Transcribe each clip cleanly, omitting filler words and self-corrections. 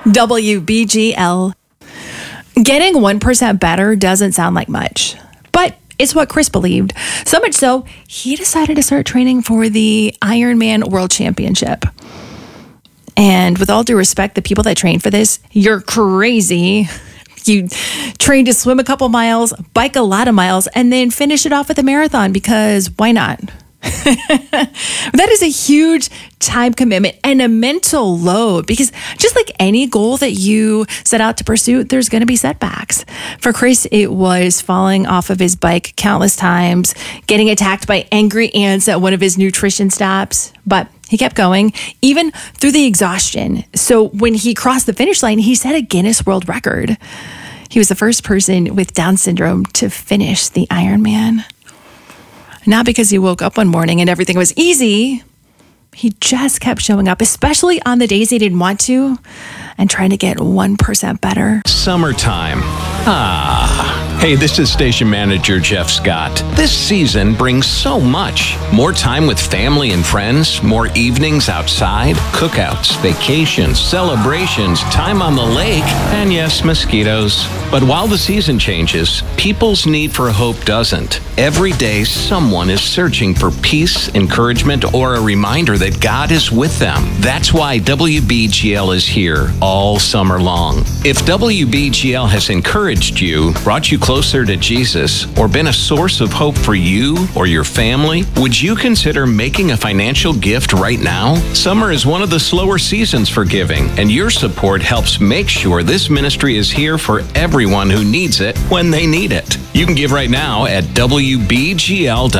WBGL. Getting 1% better doesn't sound like much, but it's what Chris believed. So much so, he decided to start training for the Ironman World Championship. And with all due respect, the people that train for this, you're crazy. You train to swim a couple miles, bike a lot of miles, and then finish it off with a marathon because why not? That is a huge time commitment and a mental load because just like any goal that you set out to pursue, there's going to be setbacks. For Chris, it was falling off of his bike countless times, getting attacked by angry ants at one of his nutrition stops, but he kept going, even through the exhaustion. So when he crossed the finish line, he set a Guinness World Record. He was the first person with Down syndrome to finish the Ironman. Not because he woke up one morning and everything was easy. He just kept showing up, especially on the days he didn't want to, and trying to get 1% better. Summertime. Hey, this is station manager Jeff Scott. This season brings so much. More time with family and friends, more evenings outside, cookouts, vacations, celebrations, time on the lake, and yes, mosquitoes. But while the season changes, people's need for hope doesn't. Every day, someone is searching for peace, encouragement, or a reminder that God is with them. That's why WBGL is here all summer long. If WBGL has encouraged you, brought you closer to Jesus, or been a source of hope for you or your family, would you consider making a financial gift right now? Summer is one of the slower seasons for giving, and your support helps make sure this ministry is here for everyone who needs it when they need it. You can give right now at WBGL.org.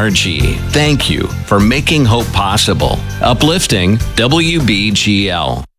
Thank you for making hope possible. Uplifting WBGL.